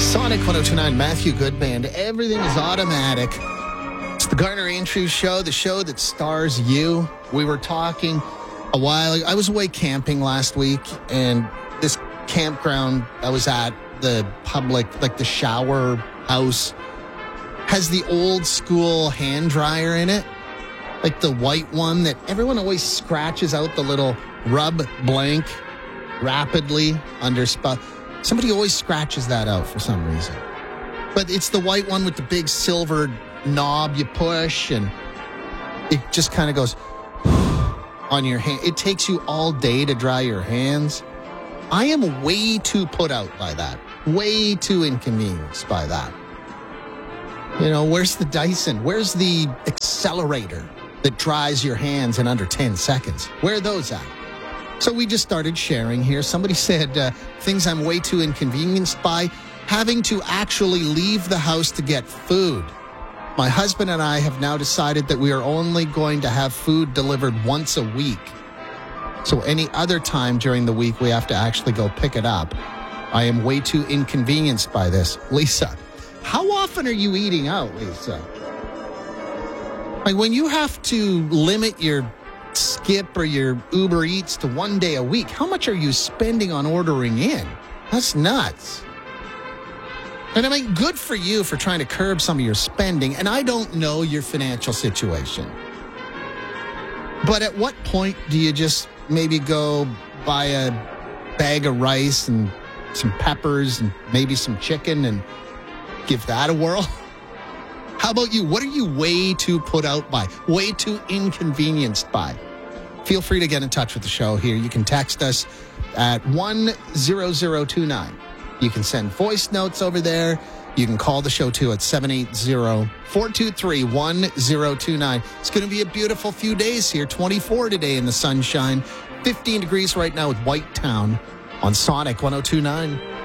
Sonic 102.9, Matthew Goodband. Everything is automatic. It's the Garner Andrews Show, the show that stars you. We were talking a while ago. I was away camping last week, and this campground I was at, the public, like the shower house, has the old school hand dryer in it. Like the white one that everyone always scratches out the little rub blank rapidly under spot. Somebody always scratches that out for some reason. But it's the white one with the big silver knob you push, and it just kind of goes on your hand. It takes you all day to dry your hands. I am way too put out by that. Way too inconvenienced by that. You know, where's the Dyson? Where's the accelerator that dries your hands in under 10 seconds? Where are those at? So we just started sharing here. Somebody said things I'm way too inconvenienced by, having to actually leave the house to get food. My husband and I have now decided that we are only going to have food delivered once a week. So any other time during the week, we have to actually go pick it up. I am way too inconvenienced by this. Lisa, how often are you eating out, Lisa? Like when you have to limit your Skip or your Uber Eats to one day a week, how much are you spending on ordering in? That's nuts. And I mean, good for you for trying to curb some of your spending, and I don't know your financial situation. But at what point do you just maybe go buy a bag of rice and some peppers and maybe some chicken and give that a whirl? How about you? What are you way too put out by? Way too inconvenienced by? Feel free to get in touch with the show here. You can text us at 10029. You can send voice notes over there. You can call the show too at 780-423-1029. It's going to be a beautiful few days here. 24 today in the sunshine. 15 degrees right now with White Town on Sonic 102.9.